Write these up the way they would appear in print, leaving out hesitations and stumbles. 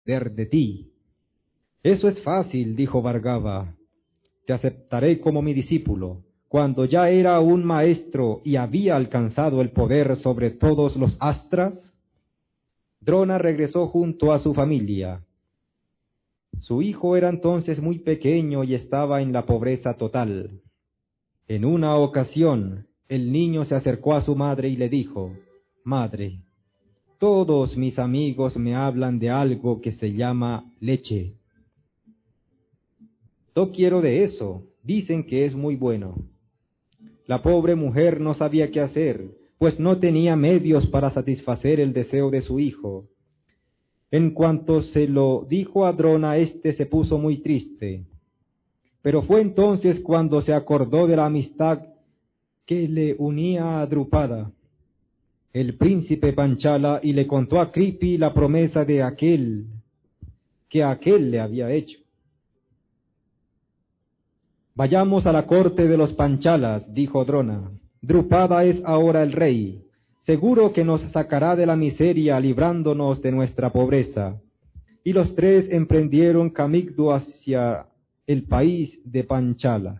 de ti. Eso es fácil, dijo Bhargava. Te aceptaré como mi discípulo. Cuando ya era un maestro y había alcanzado el poder sobre todos los astras, Drona regresó junto a su familia. Su hijo era entonces muy pequeño y estaba en la pobreza total. En una ocasión, el niño se acercó a su madre y le dijo: «Madre, todos mis amigos me hablan de algo que se llama leche. No quiero de eso, dicen que es muy bueno». La pobre mujer no sabía qué hacer, pues no tenía medios para satisfacer el deseo de su hijo. En cuanto se lo dijo a Drona, éste se puso muy triste. Pero fue entonces cuando se acordó de la amistad que le unía a Drupada, el príncipe Panchala, y le contó a Kripi la promesa de aquel le había hecho. «Vayamos a la corte de los Panchalas», dijo Drona. «Drupada es ahora el rey. Seguro que nos sacará de la miseria librándonos de nuestra pobreza». Y los tres emprendieron camino hacia el país de Panchala.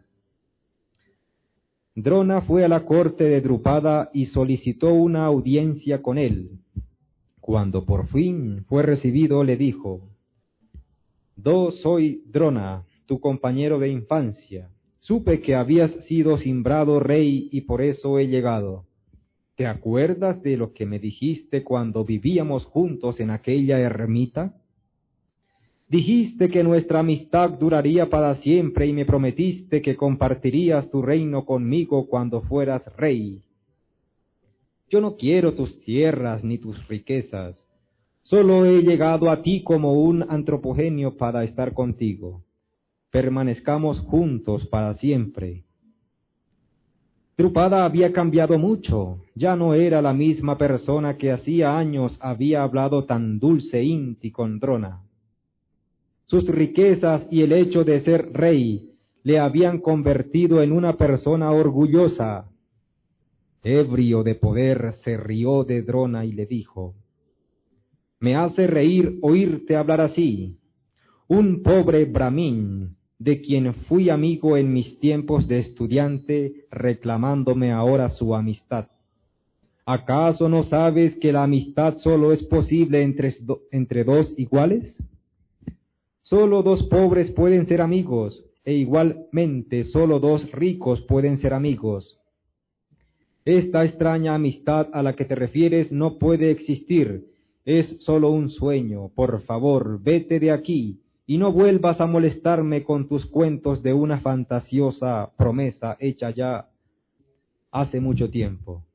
Drona fue a la corte de Drupada y solicitó una audiencia con él. Cuando por fin fue recibido, le dijo: «Yo soy Drona, tu compañero de infancia. Supe que habías sido simbrado rey y por eso he llegado. ¿Te acuerdas de lo que me dijiste cuando vivíamos juntos en aquella ermita? Dijiste que nuestra amistad duraría para siempre y me prometiste que compartirías tu reino conmigo cuando fueras rey. Yo no quiero tus tierras ni tus riquezas. Solo he llegado a ti como un antropogéneo para estar contigo. Permanezcamos juntos para siempre». Drupada había cambiado mucho, ya no era la misma persona que hacía años había hablado tan dulce Inti con Drona. Sus riquezas y el hecho de ser rey le habían convertido en una persona orgullosa. Ebrio de poder, se rió de Drona y le dijo: «Me hace reír oírte hablar así. Un pobre brahmin, de quien fui amigo en mis tiempos de estudiante, reclamándome ahora su amistad. ¿Acaso no sabes que la amistad solo es posible entre dos iguales? Solo dos pobres pueden ser amigos, e igualmente solo dos ricos pueden ser amigos. Esta extraña amistad a la que te refieres no puede existir, es solo un sueño. Por favor, vete de aquí y no vuelvas a molestarme con tus cuentos de una fantasiosa promesa hecha ya hace mucho tiempo».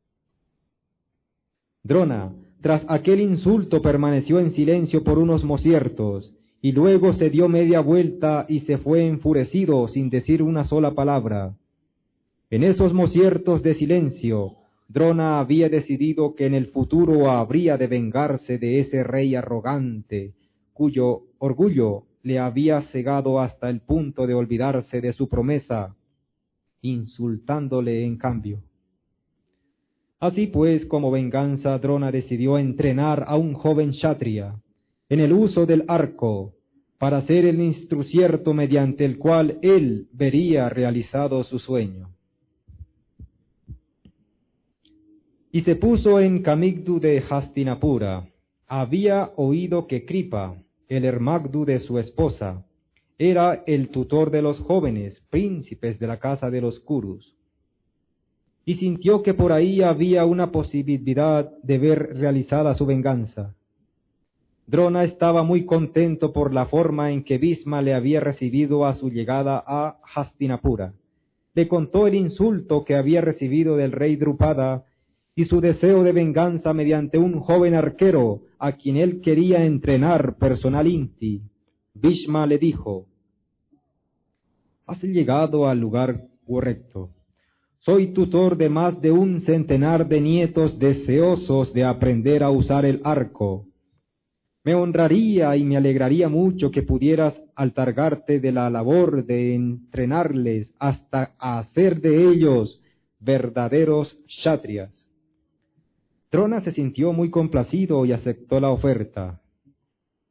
Drona, tras aquel insulto, permaneció en silencio por unos mociertos, y luego se dio media vuelta y se fue enfurecido sin decir una sola palabra. En esos mociertos de silencio, Drona había decidido que en el futuro habría de vengarse de ese rey arrogante, cuyo orgullo le había cegado hasta el punto de olvidarse de su promesa, insultándole en cambio. Así pues, como venganza, Drona decidió entrenar a un joven kshatriya en el uso del arco, para ser el instrucierto mediante el cual él vería realizado su sueño. Y se puso en Kamigdu de Hastinapura. Había oído que Kripa, el Hermagdu de su esposa, era el tutor de los jóvenes príncipes de la casa de los Kurus, y sintió que por ahí había una posibilidad de ver realizada su venganza. Drona estaba muy contento por la forma en que Bhisma le había recibido a su llegada a Hastinapura. Le contó el insulto que había recibido del rey Drupada y su deseo de venganza mediante un joven arquero a quien él quería entrenar personalmente. Bhisma le dijo: «Has llegado al lugar correcto. Soy tutor de más de 100 de nietos deseosos de aprender a usar el arco. Me honraría y me alegraría mucho que pudieras encargarte de la labor de entrenarles hasta hacer de ellos verdaderos kshatriyas». Drona se sintió muy complacido y aceptó la oferta.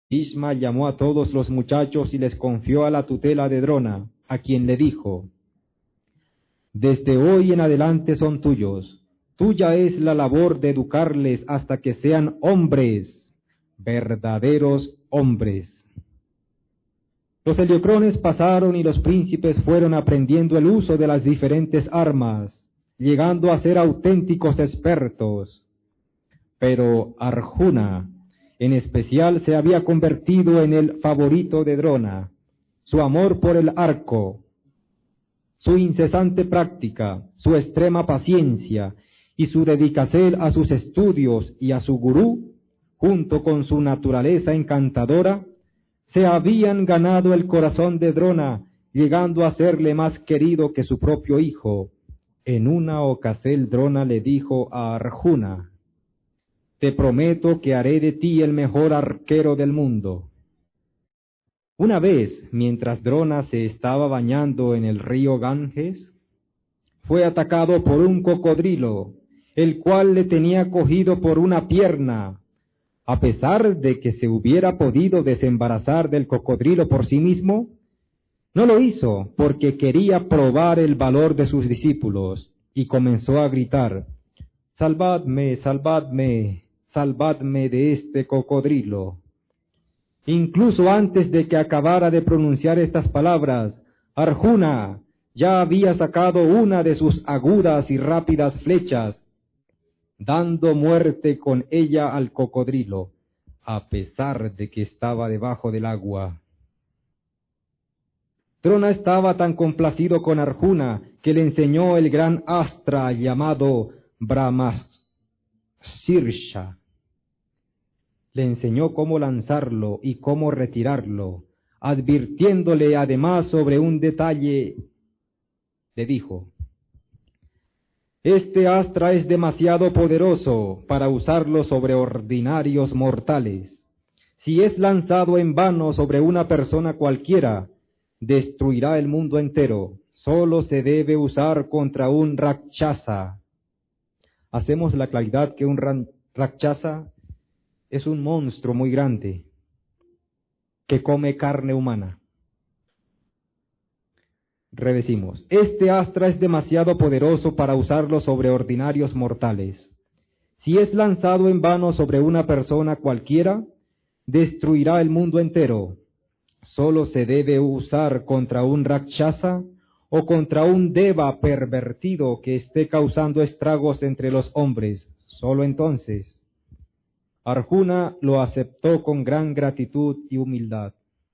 Bhishma llamó a todos los muchachos y les confió a la tutela de Drona, a quien le dijo: desde hoy en adelante son tuyos. Tuya es la labor de educarles hasta que sean hombres, verdaderos hombres. Los heliocrones pasaron y los príncipes fueron aprendiendo el uso de las diferentes armas, llegando a ser auténticos expertos. Pero Arjuna, en especial, se había convertido en el favorito de Drona. Su amor por el arco, su incesante práctica, su extrema paciencia y su dedicación a sus estudios y a su gurú, junto con su naturaleza encantadora, se habían ganado el corazón de Drona, llegando a serle más querido que su propio hijo. En una ocasión Drona le dijo a Arjuna: te prometo que haré de ti el mejor arquero del mundo. Una vez, mientras Drona se estaba bañando en el río Ganges, fue atacado por un cocodrilo, el cual le tenía cogido por una pierna. A pesar de que se hubiera podido desembarazar del cocodrilo por sí mismo, no lo hizo porque quería probar el valor de sus discípulos, y comenzó a gritar: salvadme, salvadme, salvadme de este cocodrilo. Incluso antes de que acabara de pronunciar estas palabras, Arjuna ya había sacado una de sus agudas y rápidas flechas, dando muerte con ella al cocodrilo, a pesar de que estaba debajo del agua. Drona estaba tan complacido con Arjuna que le enseñó el gran astra llamado Brahmasirsha. Le enseñó cómo lanzarlo y cómo retirarlo, advirtiéndole además sobre un detalle. Le dijo: este astra es demasiado poderoso para usarlo sobre ordinarios mortales. Si es lanzado en vano sobre una persona cualquiera, destruirá el mundo entero. Solo se debe usar contra un Rakshasa. Hacemos la claridad que un Rakshasa es un monstruo muy grande que come carne humana. Redecimos: este astra es demasiado poderoso para usarlo sobre ordinarios mortales. Si es lanzado en vano sobre una persona cualquiera, destruirá el mundo entero. Solo se debe usar contra un Rakshasa o contra un Deva pervertido que esté causando estragos entre los hombres. Solo entonces. Arjuna lo aceptó con gran gratitud y humildad.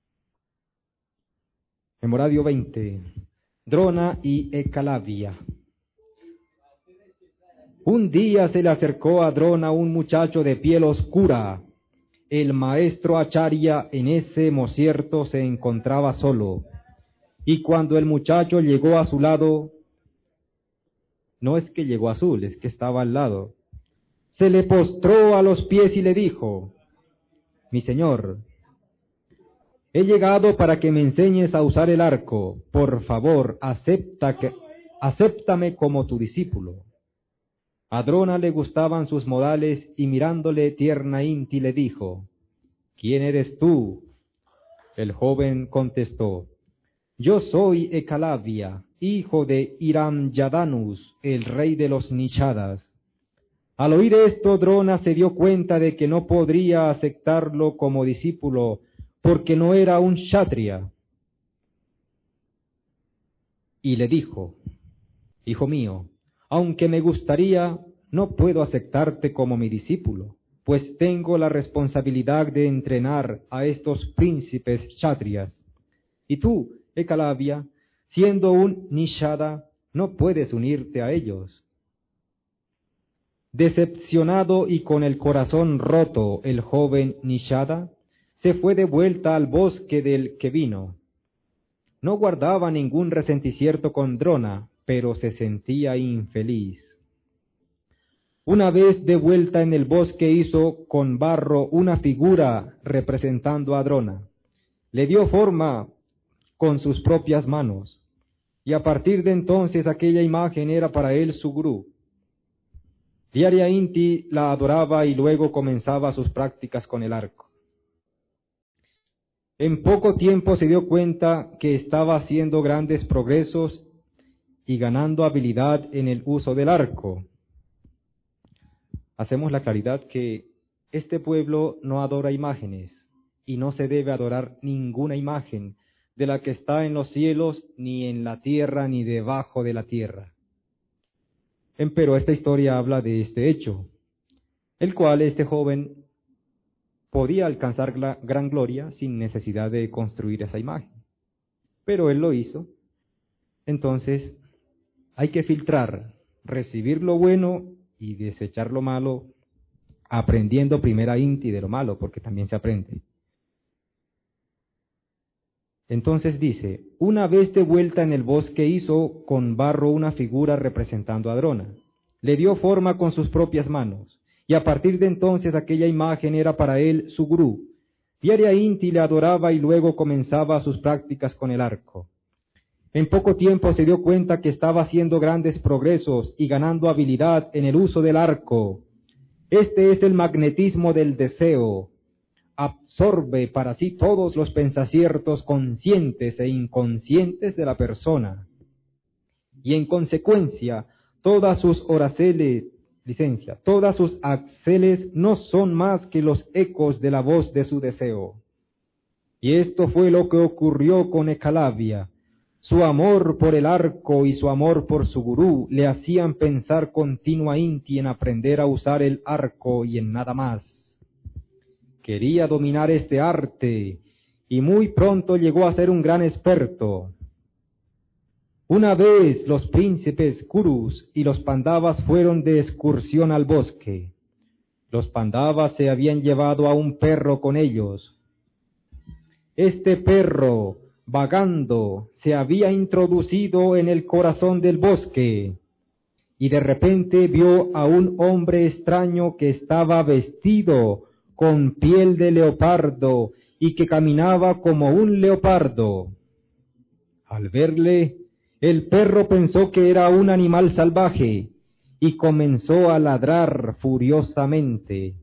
Memoradio 20. Drona y Ekalavya. Un día se le acercó a Drona un muchacho de piel oscura. El maestro Acharya en ese mocierto se encontraba solo, y cuando el muchacho llegó a su lado, no es que llegó azul, es que estaba al lado, se le postró a los pies y le dijo: mi señor, he llegado para que me enseñes a usar el arco. Por favor, acéptame como tu discípulo. A Drona le gustaban sus modales y mirándole tierna Inti le dijo: ¿quién eres tú? El joven contestó: yo soy Ekalavya, hijo de Iramyadanus, el rey de los Nishadas. Al oír esto, Drona se dio cuenta de que no podría aceptarlo como discípulo porque no era un kshatriya. Y le dijo: hijo mío, aunque me gustaría, no puedo aceptarte como mi discípulo, pues tengo la responsabilidad de entrenar a estos príncipes kshatriyas. Y tú, Ekalavya, siendo un nishada, no puedes unirte a ellos. Decepcionado y con el corazón roto, el joven nishada se fue de vuelta al bosque del que vino. No guardaba ningún resentimiento con Drona, pero se sentía infeliz. Una vez de vuelta en el bosque hizo con barro una figura representando a Drona. Le dio forma con sus propias manos, y a partir de entonces aquella imagen era para él su gurú. Diaria Inti la adoraba y luego comenzaba sus prácticas con el arco. En poco tiempo se dio cuenta que estaba haciendo grandes progresos y ganando habilidad en el uso del arco. Hacemos la claridad que este pueblo no adora imágenes y no se debe adorar ninguna imagen de la que está en los cielos, ni en la tierra, ni debajo de la tierra. Pero esta historia habla de este hecho, el cual este joven podía alcanzar gran gloria sin necesidad de construir esa imagen. Pero él lo hizo. Entonces, hay que filtrar, recibir lo bueno y desechar lo malo, aprendiendo primera inti de lo malo, porque también se aprende. Entonces dice, una vez de vuelta en el bosque hizo con barro una figura representando a Drona. Le dio forma con sus propias manos, y a partir de entonces aquella imagen era para él su gurú. Diaria Inti le adoraba y luego comenzaba sus prácticas con el arco. En poco tiempo se dio cuenta que estaba haciendo grandes progresos y ganando habilidad en el uso del arco. Este es el magnetismo del deseo. Absorbe para sí todos los pensaciertos conscientes e inconscientes de la persona. Y en consecuencia, todas sus todas sus axeles no son más que los ecos de la voz de su deseo. Y esto fue lo que ocurrió con Ekalavya. Su amor por el arco y su amor por su gurú le hacían pensar continuamente en aprender a usar el arco y en nada más. Quería dominar este arte y muy pronto llegó a ser un gran experto. Una vez los príncipes Kurus y los Pandavas fueron de excursión al bosque. Los Pandavas se habían llevado a un perro con ellos. Este perro, vagando, se había introducido en el corazón del bosque y de repente vio a un hombre extraño que estaba vestido con piel de leopardo y que caminaba como un leopardo. Al verle, el perro pensó que era un animal salvaje y comenzó a ladrar furiosamente.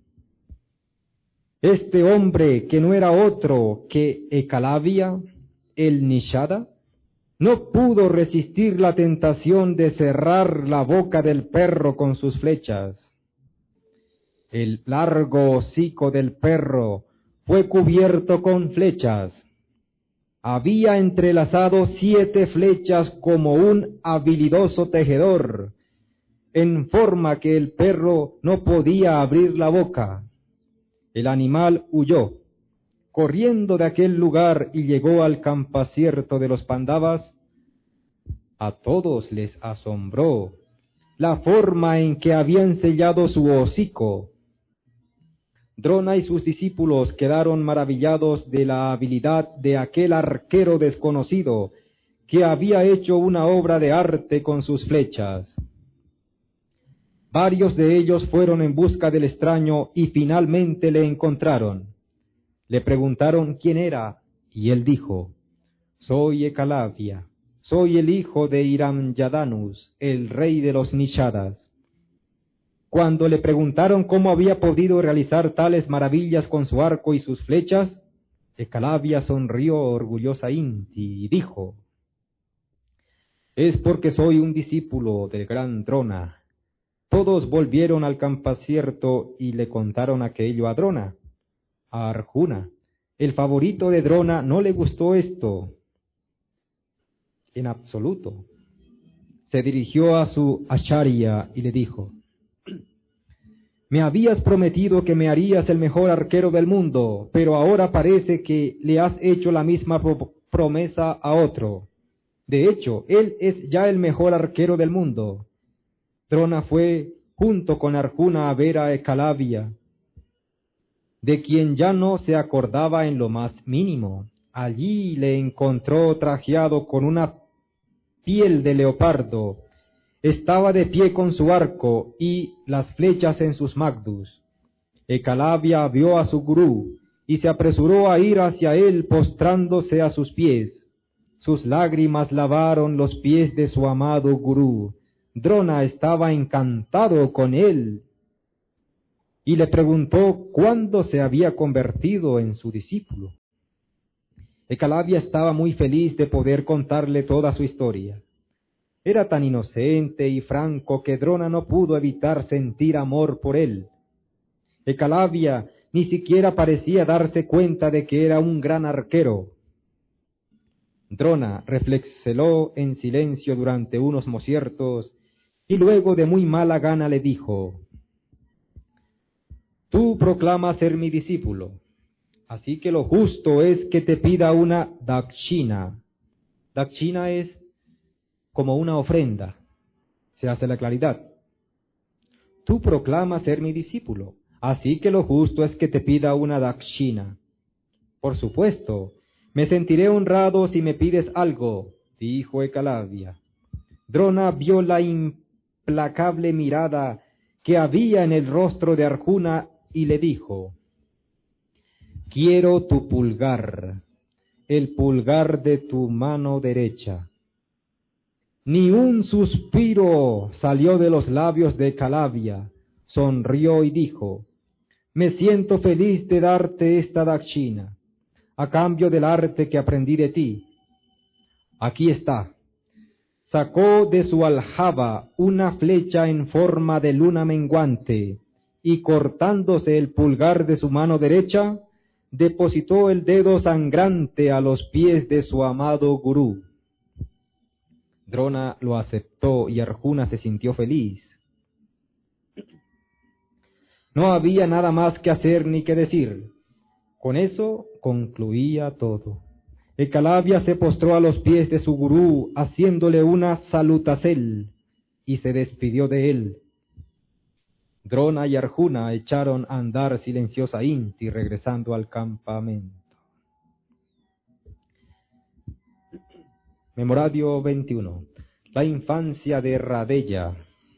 Este hombre, que no era otro que Ekalavya, el Nishada, no pudo resistir la tentación de cerrar la boca del perro con sus flechas. El largo hocico del perro fue cubierto con flechas. Había entrelazado 7 flechas como un habilidoso tejedor, en forma que el perro no podía abrir la boca. El animal huyó, corriendo de aquel lugar y llegó al campacierto de los Pandavas. A todos les asombró la forma en que habían sellado su hocico. Drona y sus discípulos quedaron maravillados de la habilidad de aquel arquero desconocido que había hecho una obra de arte con sus flechas. Varios de ellos fueron en busca del extraño y finalmente le encontraron. Le preguntaron quién era y él dijo, soy Ekalavya, soy el hijo de Hiramyadanus, el rey de los Nishadas. Cuando le preguntaron cómo había podido realizar tales maravillas con su arco y sus flechas, Ekalavya sonrió orgullosa y dijo, es porque soy un discípulo del gran Drona. Todos volvieron al campacierto y le contaron aquello a Drona. A Arjuna, el favorito de Drona, no le gustó esto en absoluto. Se dirigió a su acharya y le dijo, me habías prometido que me harías el mejor arquero del mundo, pero ahora parece que le has hecho la misma promesa a otro. De hecho, él es ya el mejor arquero del mundo. Drona fue junto con Arjuna a ver a Ekalavya, de quien ya no se acordaba en lo más mínimo. Allí le encontró trajeado con una piel de leopardo. Estaba de pie con su arco y las flechas en sus magdus. Ekalavya vio a su gurú y se apresuró a ir hacia él postrándose a sus pies. Sus lágrimas lavaron los pies de su amado gurú. Drona estaba encantado con él y le preguntó cuándo se había convertido en su discípulo. Ekalavya estaba muy feliz de poder contarle toda su historia. Era tan inocente y franco que Drona no pudo evitar sentir amor por él. Ekalavya ni siquiera parecía darse cuenta de que era un gran arquero. Drona reflexionó en silencio durante unos mociertos y luego de muy mala gana le dijo: Tú proclamas ser mi discípulo, así que lo justo es que te pida una dakshina. Dakshina es como una ofrenda, se hace la claridad. Tú proclamas ser mi discípulo, así que lo justo es que te pida una dakshina. Por supuesto, me sentiré honrado si me pides algo, dijo Ekalavya. Drona vio la implacable mirada que había en el rostro de Arjuna y le dijo: quiero tu pulgar, el pulgar de tu mano derecha. Ni un suspiro salió de los labios de Ekalavya. Sonrió y dijo: me siento feliz de darte esta dakshina, a cambio del arte que aprendí de ti. Aquí está. Sacó de su aljaba una flecha en forma de luna menguante, y cortándose el pulgar de su mano derecha, depositó el dedo sangrante a los pies de su amado gurú. Drona lo aceptó y Arjuna se sintió feliz. No había nada más que hacer ni que decir. Con eso concluía todo. Ekalavya se postró a los pies de su gurú, haciéndole una salutacel, y se despidió de él. Drona y Arjuna echaron a andar silenciosamente, regresando al campamento. Memoradio 21. La infancia de Radeya.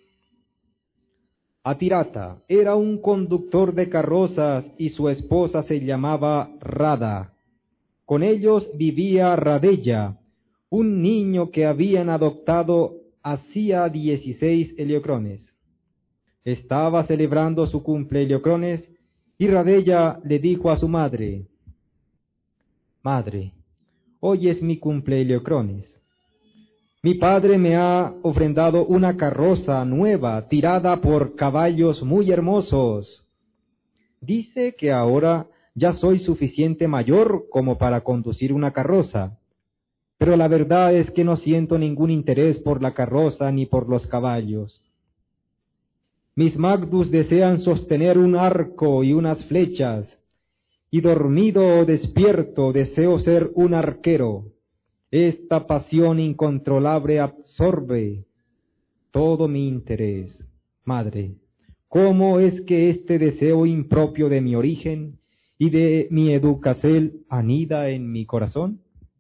Atirata era un conductor de carrozas y su esposa se llamaba Radha. Con ellos vivía Radeya, un niño que habían adoptado hacía 16 heliocrones. Estaba celebrando su cumple heliocrones y Radeya le dijo a su madre: Madre, hoy es mi cumple heliocrones. Mi padre me ha ofrendado una carroza nueva tirada por caballos muy hermosos. Dice que ahora ya soy suficiente mayor como para conducir una carroza, pero la verdad es que no siento ningún interés por la carroza ni por los caballos. Mis magdus desean sostener un arco y unas flechas, y dormido o despierto deseo ser un arquero. Esta pasión incontrolable absorbe todo mi interés. Madre, ¿cómo es que este deseo impropio de mi origen y de mi educación anida en mi corazón?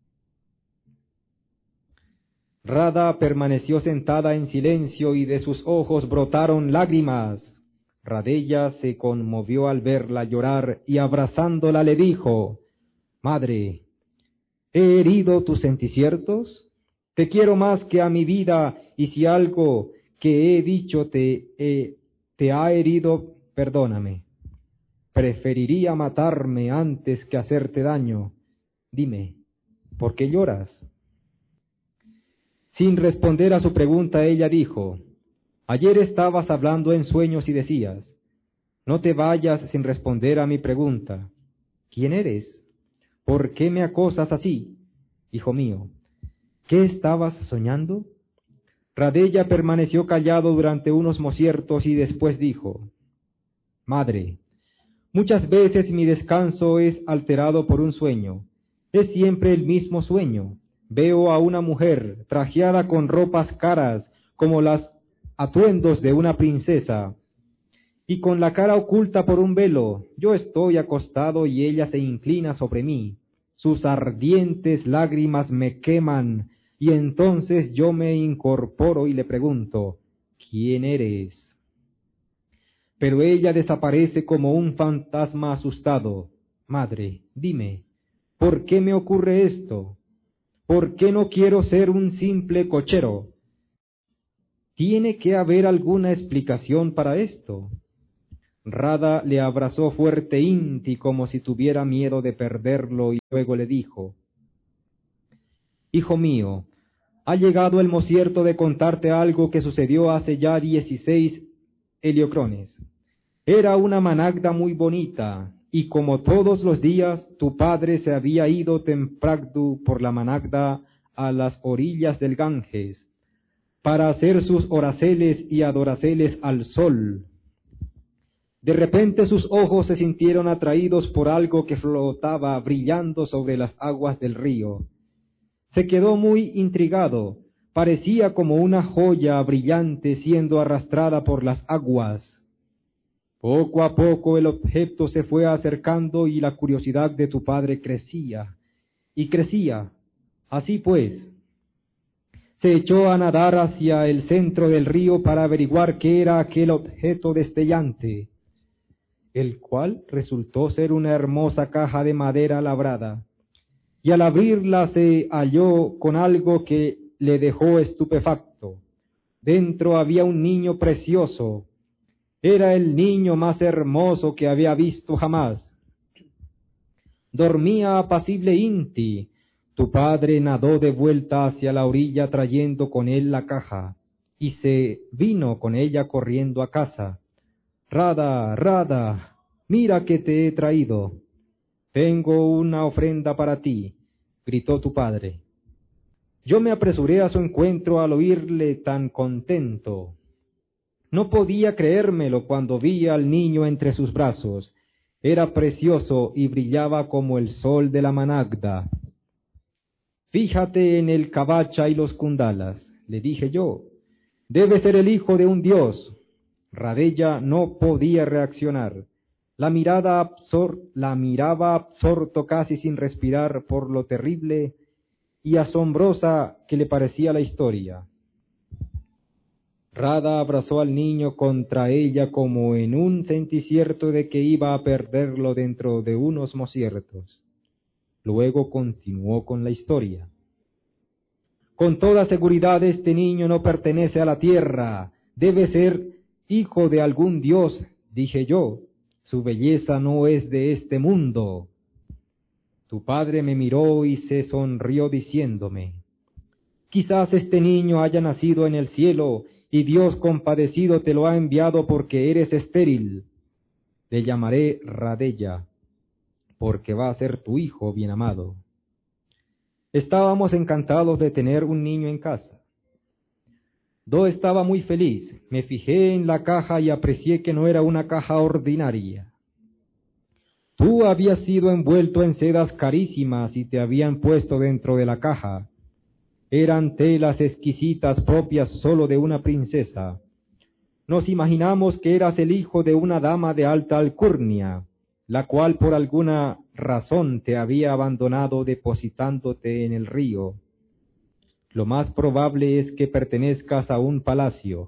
Radha permaneció sentada en silencio y de sus ojos brotaron lágrimas. Radeya se conmovió al verla llorar y abrazándola le dijo: Madre, ¿he herido tus senticiertos? Te quiero más que a mi vida, y si algo que he dicho te ha herido, perdóname. Preferiría matarme antes que hacerte daño. Dime, ¿por qué lloras? Sin responder a su pregunta, ella dijo: ayer estabas hablando en sueños y decías: no te vayas sin responder a mi pregunta. ¿Quién eres? ¿Por qué me acosas así? Hijo mío, ¿qué estabas soñando? Radeya permaneció callado durante unos mociertos y después dijo: Madre, muchas veces mi descanso es alterado por un sueño. Es siempre el mismo sueño. Veo a una mujer trajeada con ropas caras como las atuendos de una princesa, y con la cara oculta por un velo. Yo estoy acostado y ella se inclina sobre mí. Sus ardientes lágrimas me queman, y entonces yo me incorporo y le pregunto: ¿quién eres? Pero ella desaparece como un fantasma asustado. Madre, dime, ¿por qué me ocurre esto? ¿Por qué no quiero ser un simple cochero? Tiene que haber alguna explicación para esto. Radha le abrazó fuerte Inti como si tuviera miedo de perderlo y luego le dijo: Hijo mío, ha llegado el mocierto de contarte algo que sucedió hace ya 16 heliocrones. Era una managda muy bonita, y como todos los días, tu padre se había ido temprano por la managda a las orillas del Ganges, para hacer sus oraceles y adoraceles al sol. De repente sus ojos se sintieron atraídos por algo que flotaba brillando sobre las aguas del río. Se quedó muy intrigado, parecía como una joya brillante siendo arrastrada por las aguas. Poco a poco el objeto se fue acercando y la curiosidad de tu padre crecía y crecía. Así pues, se echó a nadar hacia el centro del río para averiguar qué era aquel objeto destellante, el cual resultó ser una hermosa caja de madera labrada, y al abrirla se halló con algo que le dejó estupefacto. Dentro había un niño precioso. Era el niño más hermoso que había visto jamás. Dormía apacible Inti. Tu padre nadó de vuelta hacia la orilla trayendo con él la caja, y se vino con ella corriendo a casa. Radha, Radha, mira que te he traído. Tengo una ofrenda para ti, gritó tu padre. Yo me apresuré a su encuentro al oírle tan contento. No podía creérmelo cuando vi al niño entre sus brazos. Era precioso y brillaba como el sol de la managda. Fíjate en el Kavacha y los kundalas, le dije yo. Debe ser el hijo de un dios. Radella no podía reaccionar. La miraba absorto casi sin respirar por lo terrible y asombrosa que le parecía la historia. Radha abrazó al niño contra ella como en un cencierto de que iba a perderlo dentro de unos mociertos. Luego continuó con la historia. Con toda seguridad este niño no pertenece a la tierra, debe ser hijo de algún dios, dije yo. Su belleza no es de este mundo. Tu padre me miró y se sonrió diciéndome, quizás este niño haya nacido en el cielo y Dios compadecido te lo ha enviado porque eres estéril. Le llamaré Radella, porque va a ser tu hijo bien amado. Estábamos encantados de tener un niño en casa. Do estaba muy feliz. Me fijé en la caja y aprecié que no era una caja ordinaria. Tú habías sido envuelto en sedas carísimas y te habían puesto dentro de la caja. Eran telas exquisitas propias solo de una princesa. Nos imaginamos que eras el hijo de una dama de alta alcurnia, la cual por alguna razón te había abandonado depositándote en el río. Lo más probable es que pertenezcas a un palacio.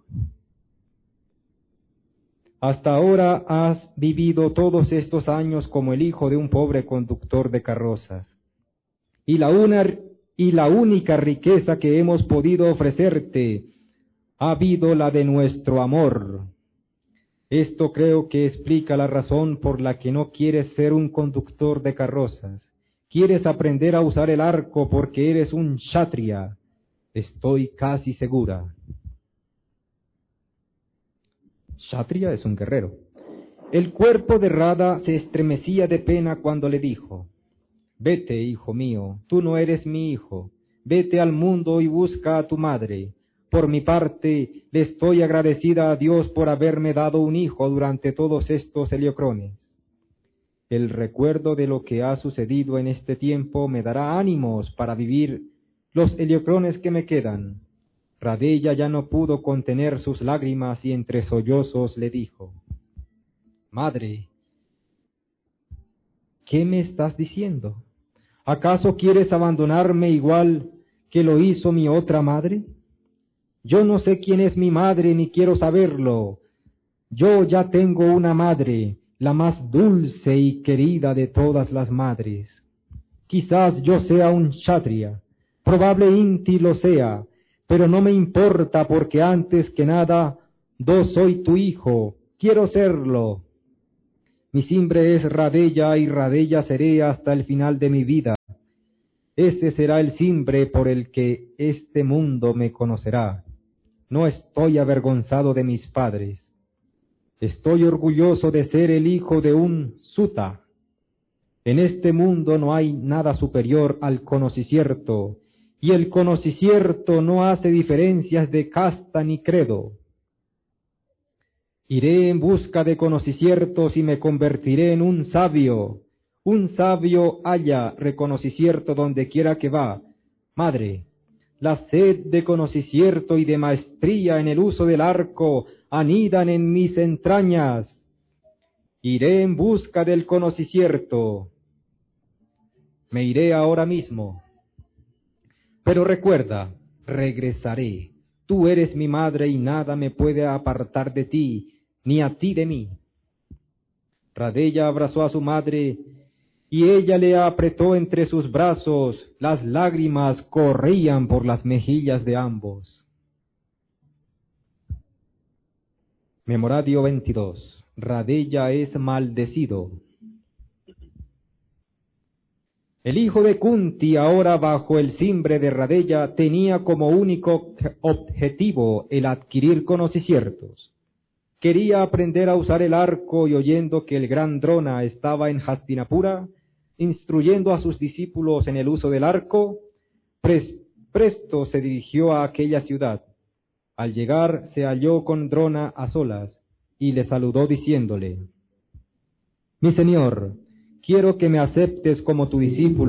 Hasta ahora has vivido todos estos años como el hijo de un pobre conductor de carrozas. Y la única riqueza que hemos podido ofrecerte ha habido la de nuestro amor. Esto creo que explica la razón por la que no quieres ser un conductor de carrozas. Quieres aprender a usar el arco porque eres un kshatriya. Estoy casi segura. Kshatriya es un guerrero. El cuerpo de Radha se estremecía de pena cuando le dijo, vete, hijo mío, tú no eres mi hijo. Vete al mundo y busca a tu madre. Por mi parte, le estoy agradecida a Dios por haberme dado un hijo durante todos estos heliocrones. El recuerdo de lo que ha sucedido en este tiempo me dará ánimos para vivir los heliocrones que me quedan. Radella ya no pudo contener sus lágrimas y entre sollozos le dijo, Madre, ¿qué me estás diciendo? ¿Acaso quieres abandonarme igual que lo hizo mi otra madre? Yo no sé quién es mi madre ni quiero saberlo. Yo ya tengo una madre, la más dulce y querida de todas las madres. Quizás yo sea un kshatriya, probable Inti lo sea, pero no me importa porque antes que nada, yo soy tu hijo, quiero serlo. Mi simbre es Radella y Radella seré hasta el final de mi vida. Ese será el cimbre por el que este mundo me conocerá. No estoy avergonzado de mis padres. Estoy orgulloso de ser el hijo de un Suta. En este mundo no hay nada superior al conocicierto, y el conocicierto no hace diferencias de casta ni credo. Iré en busca de conociciertos y me convertiré en un sabio. Un sabio halla reconocicierto donde quiera que va. Madre, la sed de conocicierto y de maestría en el uso del arco anidan en mis entrañas. Iré en busca del conocicierto. Me iré ahora mismo. Pero recuerda, regresaré. Tú eres mi madre y nada me puede apartar de ti, ni a ti de mí. Radeya abrazó a su madre y ella le apretó entre sus brazos. Las lágrimas corrían por las mejillas de ambos. Memoradio 22. Radeya es maldecido. El hijo de Kunti, ahora bajo el cimbre de Radeya, tenía como único objetivo el adquirir conociciertos. Quería aprender a usar el arco y oyendo que el gran Drona estaba en Hastinapura, instruyendo a sus discípulos en el uso del arco, presto se dirigió a aquella ciudad. Al llegar se halló con Drona a solas y le saludó diciéndole: «Mi señor, quiero que me aceptes como tu discípulo».